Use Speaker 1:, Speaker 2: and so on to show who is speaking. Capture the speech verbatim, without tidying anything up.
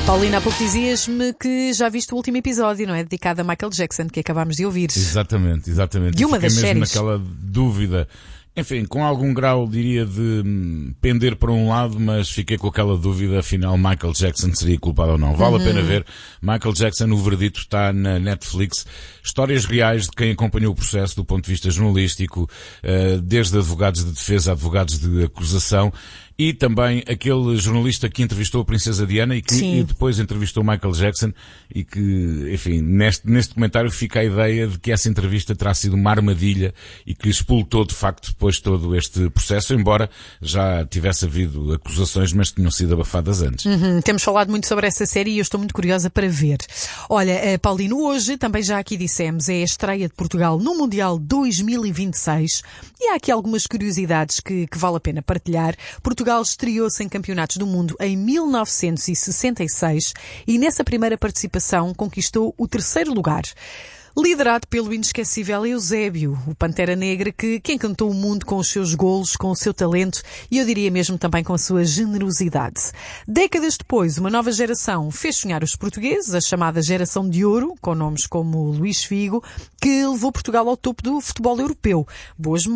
Speaker 1: Paulina, há pouco dizias-me que já viste o último episódio, não é? Dedicado a Michael Jackson, que acabámos de ouvir.
Speaker 2: Exatamente, exatamente.
Speaker 1: De uma
Speaker 2: Fiquei
Speaker 1: das
Speaker 2: mesmo
Speaker 1: séries.
Speaker 2: naquela dúvida. Enfim, com algum grau, diria, de hum, pender para um lado, mas fiquei com aquela dúvida, afinal, Michael Jackson seria culpado ou não. Vale
Speaker 1: Uhum.
Speaker 2: a pena ver. Michael Jackson, o verdito está na Netflix. Histórias reais de quem acompanhou o processo do ponto de vista jornalístico, uh, desde advogados de defesa a advogados de acusação. E também aquele jornalista que entrevistou a Princesa Diana e que e depois entrevistou Michael Jackson e que, enfim, neste, neste documentário fica a ideia de que essa entrevista terá sido uma armadilha e que expultou de facto depois todo este processo, embora já tivesse havido acusações, mas tinham sido abafadas antes.
Speaker 1: Uhum. Temos falado muito sobre essa série e eu estou muito curiosa para ver. Olha, Paulino, hoje também já aqui dissemos, é a estreia de Portugal no Mundial dois mil e vinte e seis e há aqui algumas curiosidades que, que vale a pena partilhar. Portugal Portugal estreou-se em campeonatos do mundo em mil novecentos e sessenta e seis e nessa primeira participação conquistou o terceiro lugar. Liderado pelo inesquecível Eusébio, o Pantera Negra, que, que encantou o mundo com os seus golos, com o seu talento e eu diria mesmo também com a sua generosidade. Décadas depois, uma nova geração fez sonhar os portugueses, a chamada geração de ouro, com nomes como Luís Figo, que levou Portugal ao topo do futebol europeu. Boas